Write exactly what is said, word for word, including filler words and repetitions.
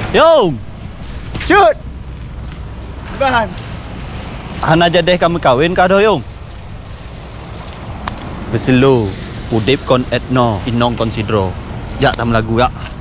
Yong. Cut. Ban. Hana jadeh kamu kawin kah dah Yong? Berselu. Udip kon etno inong konsidro. Ya tam lagu ya.